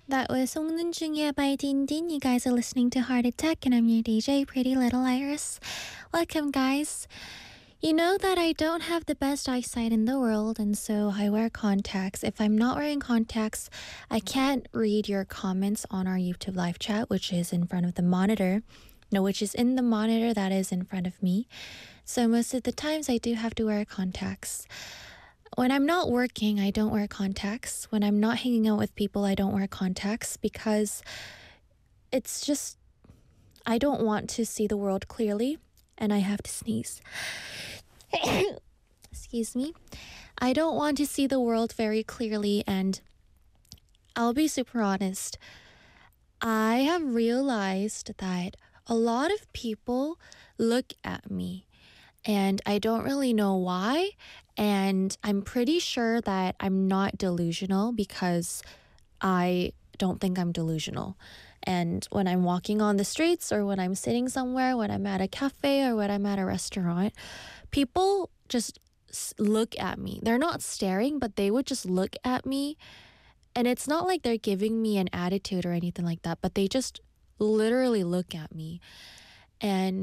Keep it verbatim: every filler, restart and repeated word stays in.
That was Song Jungye by Din Din. You guys are listening to Heart Attack, and I'm your D J, Pretty Little Iris. Welcome, guys. You know that I don't have the best eyesight in the world, and so I wear contacts. If I'm not wearing contacts, I can't read your comments on our YouTube live chat, which is in front of the monitor. No, which is in the monitor that is in front of me. So most of the times I do have to wear contacts. When I'm not working, I don't wear contacts. When I'm not hanging out with people, I don't wear contacts because it's just, I don't want to see the world clearly, and I have to sneeze. Excuse me. I don't want to see the world very clearly, and I'll be super honest. I have realized that a lot of people look at me, and I don't really know why. And I'm pretty sure that I'm not delusional because I don't think I'm delusional. And when I'm walking on the streets or when I'm sitting somewhere, when I'm at a cafe or when I'm at a restaurant, people just s- look at me. They're not staring, but they would just look at me. And it's not like they're giving me an attitude or anything like that, but they just literally look at me. And